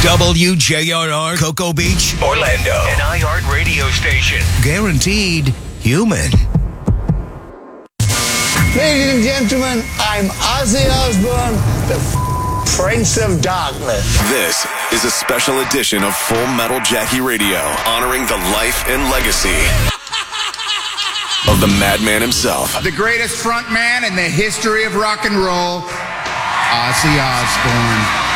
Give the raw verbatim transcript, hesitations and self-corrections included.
W J R R, Cocoa Beach, Orlando. An iHeart radio station. Guaranteed human. Ladies and gentlemen, I'm Ozzy Osbourne, the f- Prince of Darkness. This is a special edition of Full Metal Jackie Radio, honoring the life and legacy of the madman himself. The greatest front man in the history of rock and roll, Ozzy Osbourne.